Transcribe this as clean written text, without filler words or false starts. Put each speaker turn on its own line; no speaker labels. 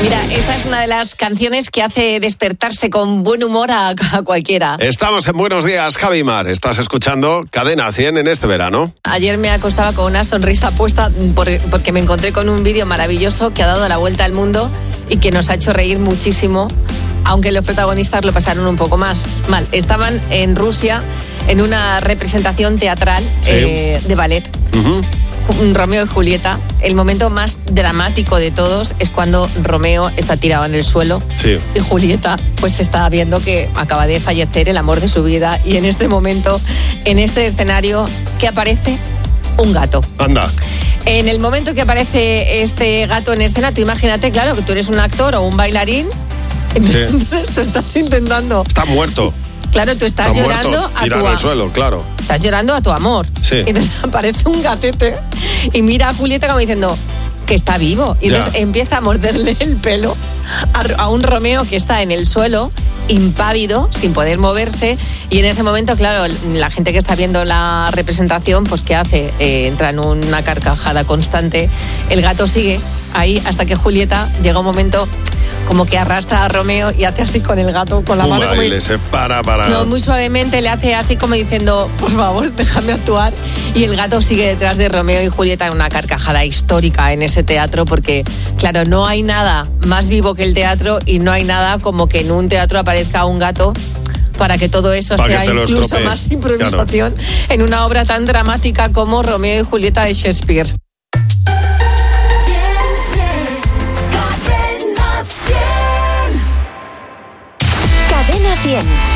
Mira, esta es una de las canciones que hace despertarse con buen humor a cualquiera.
Estamos en Buenos Días, Javi Mar. Estás escuchando Cadena 100 en este verano.
Ayer me acostaba con una sonrisa puesta porque me encontré con un vídeo maravilloso que ha dado la vuelta al mundo y que nos ha hecho reír muchísimo, aunque los protagonistas lo pasaron un poco más mal. Estaban en Rusia en una representación teatral de ballet. Uh-huh. Romeo y Julieta. El momento más dramático de todos es cuando Romeo está tirado en el suelo y Julieta pues está viendo que acaba de fallecer el amor de su vida, y en este momento, en este escenario, ¿qué aparece? Un gato.
Anda.
En el momento que aparece este gato en escena, tú imagínate, claro, que tú eres un actor o un bailarín, entonces tú estás intentando...
Está muerto.
Claro, tú estás llorando a tu amor.
Suelo, claro.
Estás llorando a tu amor.
Sí.
Entonces aparece un gatete y mira a Julieta como diciendo que está vivo. Y entonces empieza a morderle el pelo a un Romeo que está en el suelo, impávido, sin poder moverse. Y en ese momento, claro, la gente que está viendo la representación, pues ¿qué hace? Entra en una carcajada constante. El gato sigue ahí hasta que Julieta llega un momento... como que arrastra a Romeo y hace así con el gato, con la mano. Como
y le separa para...
No, muy suavemente le hace así como diciendo, por favor, déjame actuar. Y el gato sigue detrás de Romeo y Julieta en una carcajada histórica en ese teatro, porque, claro, no hay nada más vivo que el teatro y no hay nada como que en un teatro aparezca un gato para que todo eso sea incluso más improvisación en una obra tan dramática como Romeo y Julieta de Shakespeare.
Cadena 100.